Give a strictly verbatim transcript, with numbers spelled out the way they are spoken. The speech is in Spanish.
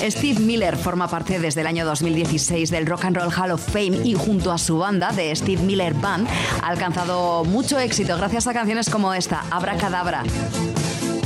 Steve Miller forma parte desde el año dos mil dieciséis del Rock and Roll Hall of Fame y junto a su banda, The Steve Miller Band, ha alcanzado mucho éxito gracias a canciones como esta, Abracadabra.